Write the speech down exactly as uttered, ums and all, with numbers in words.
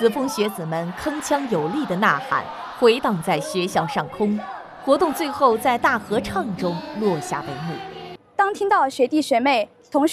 紫枫学子们铿锵有力的呐喊回荡在学校上空，活动最后在大合唱中落下帷幕。 当听到学弟学妹